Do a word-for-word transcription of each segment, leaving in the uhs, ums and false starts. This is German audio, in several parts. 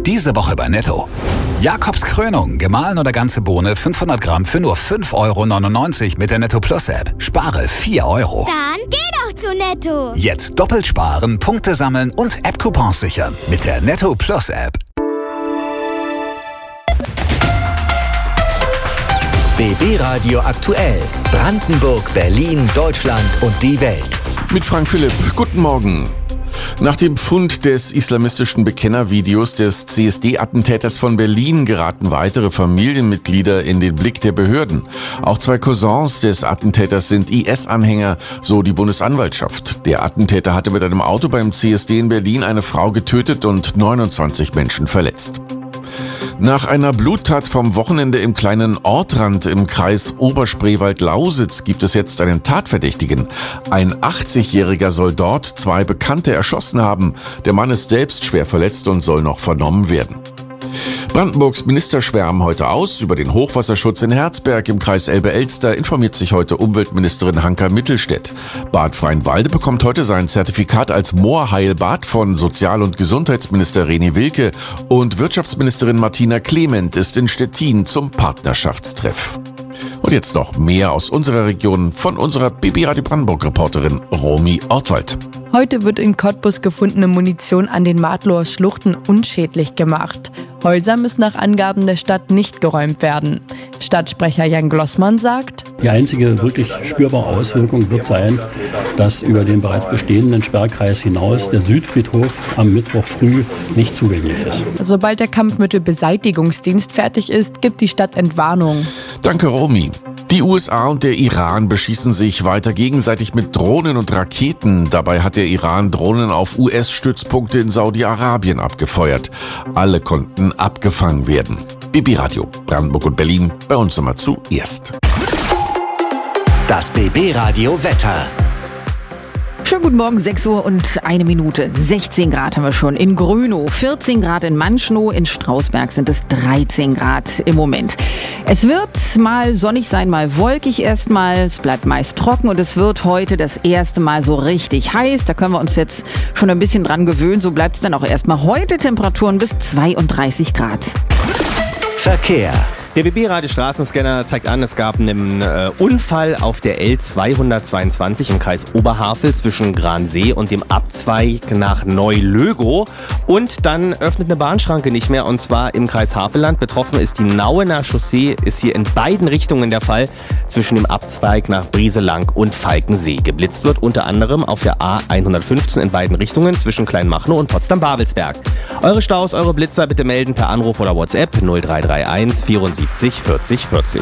Diese Woche bei Netto. Jakobs Krönung, gemahlen oder ganze Bohne fünfhundert Gramm für nur fünf Euro neunundneunzig mit der Netto Plus App. Spare vier Euro. Dann geh doch zu Netto. Jetzt doppelt sparen, Punkte sammeln und App-Coupons sichern mit der Netto Plus App. B B Radio aktuell. Brandenburg, Berlin, Deutschland und die Welt. Mit Frank Philipp. Guten Morgen. Nach dem Fund des islamistischen Bekennervideos des C S D-Attentäters von Berlin geraten weitere Familienmitglieder in den Blick der Behörden. Auch zwei Cousins des Attentäters sind I S-Anhänger, so die Bundesanwaltschaft. Der Attentäter hatte mit einem Auto beim C S D in Berlin eine Frau getötet und neunundzwanzig Menschen verletzt. Nach einer Bluttat vom Wochenende im kleinen Ortrand im Kreis Oberspreewald-Lausitz gibt es jetzt einen Tatverdächtigen. Ein achtzigjähriger soll dort zwei Bekannte erschossen haben. Der Mann ist selbst schwer verletzt und soll noch vernommen werden. Brandenburgs Minister schwärmen heute aus. Über den Hochwasserschutz in Herzberg im Kreis Elbe-Elster informiert sich heute Umweltministerin Hanka Mittelstädt. Bad Freienwalde bekommt heute sein Zertifikat als Moorheilbad von Sozial- und Gesundheitsminister René Wilke und Wirtschaftsministerin Martina Clement ist in Stettin zum Partnerschaftstreff. Und jetzt noch mehr aus unserer Region von unserer B B Radio Brandenburg-Reporterin Romy Ortwald. Heute wird in Cottbus gefundene Munition an den Martloher Schluchten unschädlich gemacht. Häuser müssen nach Angaben der Stadt nicht geräumt werden. Stadtsprecher Jan Glossmann sagt: Die einzige wirklich spürbare Auswirkung wird sein, dass über den bereits bestehenden Sperrkreis hinaus der Südfriedhof am Mittwoch früh nicht zugänglich ist. Sobald der Kampfmittelbeseitigungsdienst fertig ist, gibt die Stadt Entwarnung. Danke, Romy. Die U S A und der Iran beschießen sich weiter gegenseitig mit Drohnen und Raketen. Dabei hat der Iran Drohnen auf U S-Stützpunkte in Saudi-Arabien abgefeuert. Alle konnten abgefangen werden. B B Radio, Brandenburg und Berlin, bei uns immer zuerst. Das B B Radio Wetter. Schönen guten Morgen, sechs Uhr und eine Minute. sechzehn Grad haben wir schon in Grönow, vierzehn Grad in Manschnow, in Strausberg sind es dreizehn Grad im Moment. Es wird mal sonnig sein, mal wolkig erstmal, es bleibt meist trocken und es wird heute das erste Mal so richtig heiß. Da können wir uns jetzt schon ein bisschen dran gewöhnen, so bleibt es dann auch erstmal heute Temperaturen bis zweiunddreißig Grad. Verkehr. Der B B-Radio Straßenscanner zeigt an, es gab einen äh, Unfall auf der L zweihundertzweiundzwanzig im Kreis Oberhavel zwischen Gransee und dem Abzweig nach Neu-Lögow. Und dann öffnet eine Bahnschranke nicht mehr, und zwar im Kreis Havelland. Betroffen ist die Nauener Chaussee, ist hier in beiden Richtungen der Fall, zwischen dem Abzweig nach Brieselang und Falkensee. Geblitzt wird unter anderem auf der A hundertfünfzehn in beiden Richtungen zwischen Kleinmachnow und Potsdam-Babelsberg. Eure Staus, eure Blitzer bitte melden per Anruf oder WhatsApp null drei drei eins vierundsiebzig vierzig vierzig.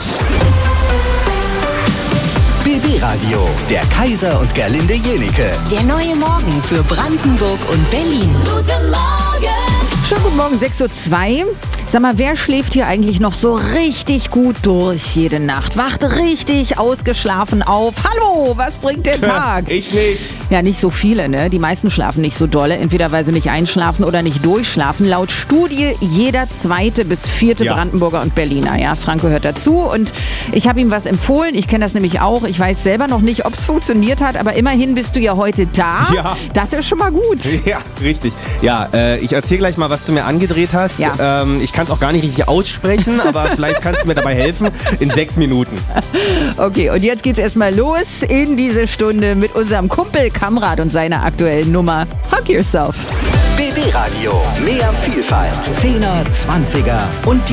B B Radio, der Kaiser und Gerlinde Jenike. Der neue Morgen für Brandenburg und Berlin. Guten Morgen. Schönen guten Morgen, sechs Uhr zwei. Sag mal, wer schläft hier eigentlich noch so richtig gut durch jede Nacht? Wacht richtig ausgeschlafen auf. Hallo, was bringt der Tag? Ich nicht. Ja, nicht so viele, ne? Die meisten schlafen nicht so dolle, entweder weil sie nicht einschlafen oder nicht durchschlafen. Laut Studie jeder zweite bis vierte Ja. Brandenburger und Berliner. Ja, Frank gehört dazu und ich habe ihm was empfohlen. Ich kenne das nämlich auch. Ich weiß selber noch nicht, ob es funktioniert hat, aber immerhin bist du ja heute da. Ja. Das ist schon mal gut. Ja, richtig. Ja, äh, ich erzähle gleich mal, was du mir angedreht hast. Ja. Ähm, ich kann es auch gar nicht richtig aussprechen, aber vielleicht kannst du mir dabei helfen in sechs Minuten. Okay, und jetzt geht's erstmal los in diese Stunde mit unserem Kumpel Kamrat und seiner aktuellen Nummer Hug Yourself. B B Radio, mehr Vielfalt. Zehner, Zwanziger und die